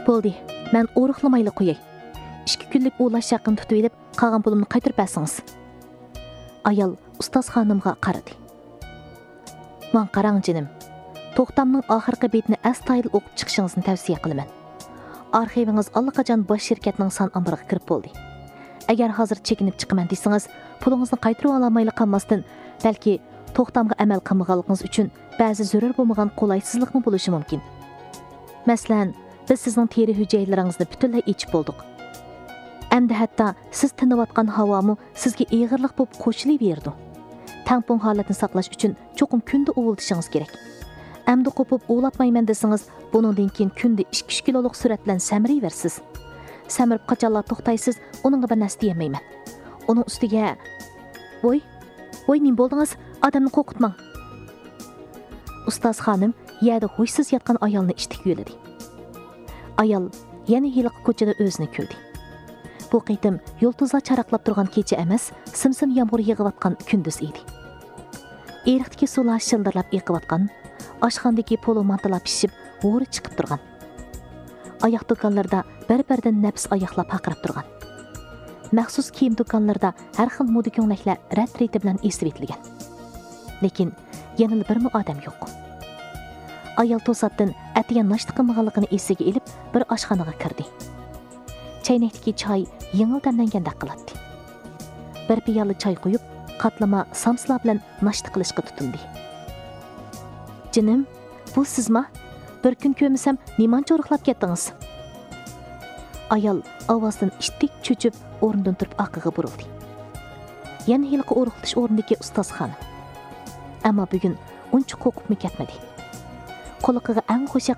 Bo'ldi, men o'riqlamayli qo'yay. 2 kunlik o'lash haqqini tutib elib, qolgan pulimni qaytarib bersangiz. Ayol ustoz xonimga qaradi. "Men qarang jinim. To'xtamning oxirgi betini astoydil o'qib chiqishingizni tavsiya qilaman. Arxivingiz allaqachon bosh shirkatning son ombiriga kirib bo'ldi. Agar hozir chekinib chiqaman desangiz, pulingizni qaytarib olmayli qolmasdan, balki to'xtamga amal qilmaganligingiz uchun ba'zi zarur bo'lmagan qolaysizlikmi bo'lishi mumkin. Masalan, biz sizning teri hujaylaringizni butunlay echib bo'ldik. Endi hatto siz tinayotgan havomu sizga ig'irlik bo'lib qo'shilaverdi. Tampon holatini saqlash uchun cho'qim kunda uvuldishingiz kerak. Endi qo'pib uvulatmayman desangiz, buningdan keyin kunda 2 kiloluk surat bilan samirayversiz. Samirib qachonlar to'xtaysiz, uningga bir narsa deyamayman. Uning ustiga voy nim bo'ldingiz, odamni qo'rqitmang. Ustoz xonim yerda hushsiz yotgan ayolni ishtik yo'ladi. Ayol yana hiliq ko'chada o'zini ko'rdi. Bu qitim yulduzlar charaqlab turgan kecha emas, simsim yomg'ir yig'ayotgan kunduz edi. Eriqdagi suvlar shildirlab eqiyotgan, oshxondagi polo mantalar pishib, g'o'ri chiqib turgan. Oyoq do'konlarda bir-biridan nafs oyoqlar paqirib turgan. Maxsus kiyim do'konlarida har xil moda ko'ylaklar rat-reti bilan esib etilgan. Lekin yana bir odam yo'q. Ayol to'satdan atigan nashta qilmaganligini esiga elib, bir oshxonaga kirdi. Chaynakdagi choy yengil damlangandek qiladi. Bir piyola choy qo'yib, qatlama samslar bilan nashta qilishga tutildi. "Jinim, bu sizmi? Bir kun ko'msam, nimancha o'riqlab ketdingiz?" Ayol ovozdan ishtik cho'chib, o'rnidan turib orqaga burildi. Yana hilqi o'riqtish o'rnidagi ustoz xonim. Ammo bugun uncha qo'rqibmi ketmadi. Qo'liqiga ang qo'sha